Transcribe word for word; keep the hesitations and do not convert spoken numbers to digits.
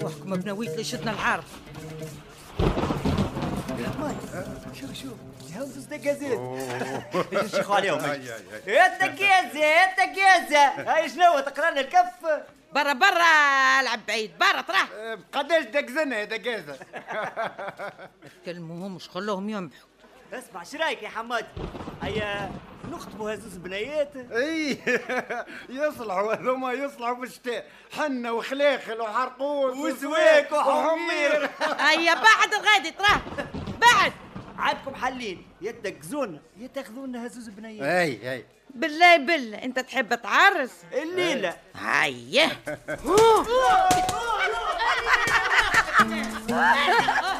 وحكم بنويت لي شدنا العارف. شوف شوف هاوزوز دكازات يشيخوا عليهم. يا الدكازة يا الدكازة هاي شنو تقرانا الكف؟ برا برا العب بعيد برا تراه. قداش دكزنا يا دكازة؟ تكلموهمش خلوهم ينبحوا. اسمع شرايك يا حماد؟ هيا نخطبوا هزوز بنيات. اي يصلحوا هذوما يصلحوا بالشتاء، حنة وخلاخل وحرقوس وزواك وحمير. هيا بعد الغادي تراه بعد. عندكم حلين، يا تدكزونا يا تاخذونا هزوز بنيات. اي اي بالله بالله انت تحب تعرس الليلة. هيا